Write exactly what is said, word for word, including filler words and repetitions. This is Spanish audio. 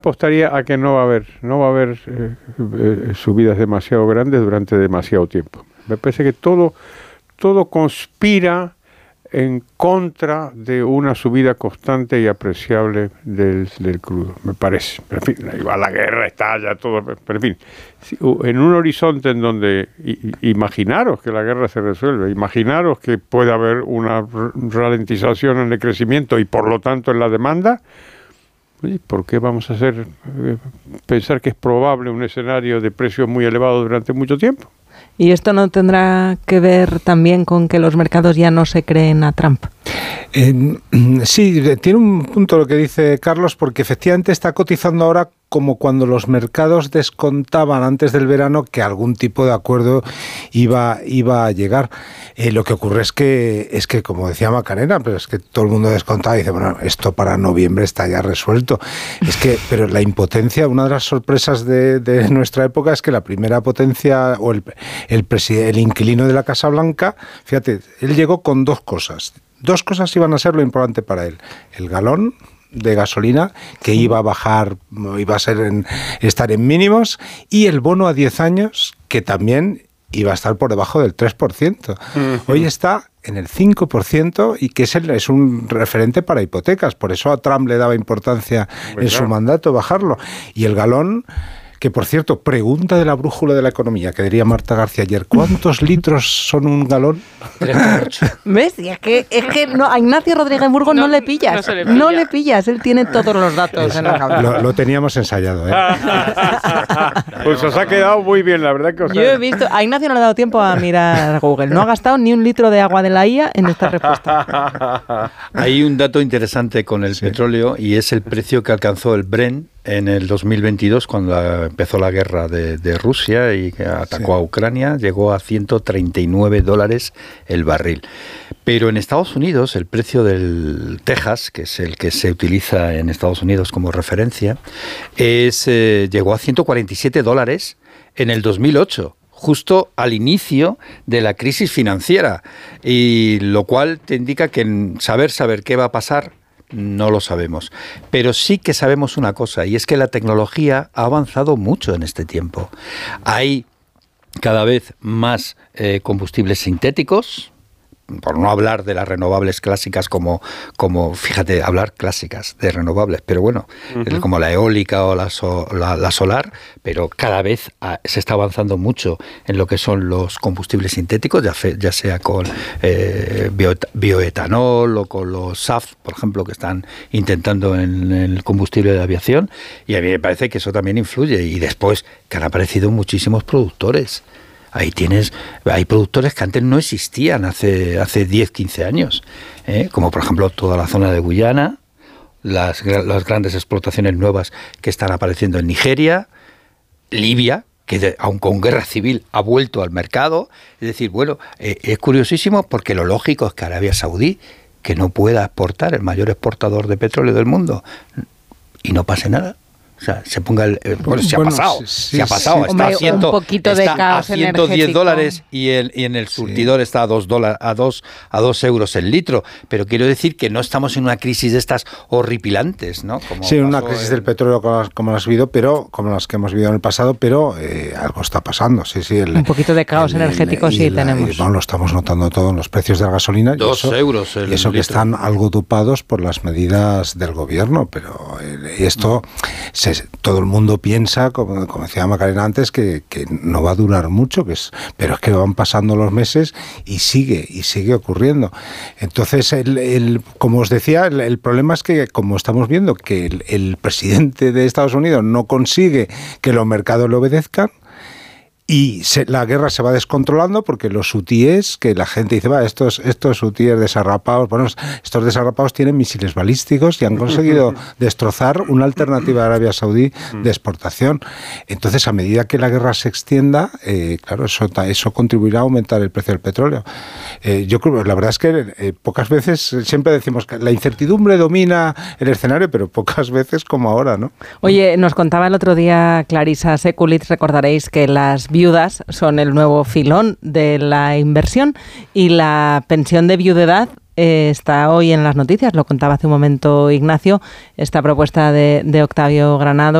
apostaría a que no va a haber, no va a haber eh, eh, subidas demasiado grandes durante demasiado tiempo. Me parece que todo, todo conspira en contra de una subida constante y apreciable del, del crudo, me parece. Pero en fin, igual la guerra está ya todo, pero en fin, si, en un horizonte en donde i, imaginaros que la guerra se resuelve, imaginaros que puede haber una ralentización en el crecimiento y por lo tanto en la demanda, ¿por qué vamos a hacer eh, pensar que es probable un escenario de precios muy elevados durante mucho tiempo? ¿Y esto no tendrá que ver también con que los mercados ya no se creen a Trump? Eh, sí, tiene un punto lo que dice Carlos, porque efectivamente está cotizando ahora como cuando los mercados descontaban antes del verano que algún tipo de acuerdo iba, iba a llegar. Eh, lo que ocurre es que, es que, como decía Macarena, pero es que todo el mundo descontaba y dice, bueno, esto para noviembre está ya resuelto. Es que, pero la impotencia, una de las sorpresas de, de nuestra época es que la primera potencia, o el, el, preside, el inquilino de la Casa Blanca, fíjate, él llegó con dos cosas. Dos cosas iban a ser lo importante para él. El galón de gasolina, que iba a bajar, iba a ser en, estar en mínimos, y el bono a diez años, que también iba a estar por debajo del tres por ciento. Uh-huh. Hoy está en el cinco por ciento y que es, el, es un referente para hipotecas. Por eso a Trump le daba importancia en su mandato bajarlo. Y el galón, que por cierto, pregunta de la brújula de la economía, que diría Marta García ayer, ¿cuántos litros son un galón? ¿Ves? Y es que, es que no, a Ignacio Rodríguez Burgos no, no le pillas, no le, pilla. no le pillas, él tiene todos los datos es, en la cabeza. Lo, lo teníamos ensayado, ¿eh? Pues os ha quedado muy bien, la verdad que os Yo he visto, a Ignacio no le ha dado tiempo a mirar Google, no ha gastado ni un litro de agua de la I A en esta respuesta. Hay un dato interesante con el sí. petróleo y es el precio que alcanzó el Brent en el dos mil veintidós, cuando empezó la guerra de, de Rusia y que atacó sí. a Ucrania, llegó a ciento treinta y nueve dólares el barril. Pero en Estados Unidos, el precio del Texas, que es el que se utiliza en Estados Unidos como referencia, es eh, llegó a ciento cuarenta y siete dólares en el dos mil ocho. Justo al inicio de la crisis financiera, y lo cual te indica que saber saber qué va a pasar no lo sabemos, pero sí que sabemos una cosa, y es que la tecnología ha avanzado mucho en este tiempo. Hay cada vez más eh, combustibles sintéticos, por no hablar de las renovables clásicas como, como fíjate, hablar clásicas de renovables, pero bueno, uh-huh. como la eólica o la, so, la, la solar, pero cada vez a, se está avanzando mucho en lo que son los combustibles sintéticos, ya, fe, ya sea con eh, bio, bioetanol o con los S A F, por ejemplo, que están intentando en, en el combustible de aviación, y a mí me parece que eso también influye, y después que han aparecido muchísimos productores. Ahí tienes, hay productores que antes no existían hace, hace diez, quince años, ¿eh? Como por ejemplo toda la zona de Guyana, las, las grandes explotaciones nuevas que están apareciendo en Nigeria, Libia, que de, aun con guerra civil ha vuelto al mercado. Es decir, bueno, eh, es curiosísimo porque lo lógico es que Arabia Saudí, que no pueda exportar, el mayor exportador de petróleo del mundo, y no pase nada. O sea, se ponga el... Eh, bueno, se bueno, ha pasado, sí, se ha pasado. Sí, está hombre, ciento, un poquito de está caos a ciento diez dólares y, el, y en el surtidor sí. está a dos dólares, a dos, a dos euros el litro. Pero quiero decir que no estamos en una crisis de estas horripilantes, ¿no? Como sí, una crisis en... del petróleo como, como las vivido, pero como las que hemos vivido en el pasado, pero eh, algo está pasando. Sí, sí. El, un poquito de caos el, energético el, sí la, tenemos. Y, bueno, lo estamos notando todo en los precios de la gasolina. Dos y eso, euros el y eso litro. Que están algo dopados por las medidas del gobierno, pero eh, esto se, todo el mundo piensa, como, como decía Macarena antes, que, que no va a durar mucho, que es, pero es que van pasando los meses y sigue, y sigue ocurriendo. Entonces, el, el, como os decía, el, el problema es que, como estamos viendo, que el, el presidente de Estados Unidos no consigue que los mercados le obedezcan, y se, la guerra se va descontrolando porque los hutíes, que la gente dice, va, estos, estos hutíes desarrapados, bueno, estos desarrapados tienen misiles balísticos y han conseguido destrozar una alternativa de Arabia Saudí de exportación. Entonces, a medida que la guerra se extienda, eh, claro, eso, eso contribuirá a aumentar el precio del petróleo. Eh, yo creo, la verdad es que eh, pocas veces, siempre decimos que la incertidumbre domina el escenario, pero pocas veces como ahora, ¿no? Oye, nos contaba el otro día Clarissa Sekulic, recordaréis que las viudas son el nuevo filón de la inversión y la pensión de viudedad eh, está hoy en las noticias, lo contaba hace un momento Ignacio, esta propuesta de, de Octavio Granados.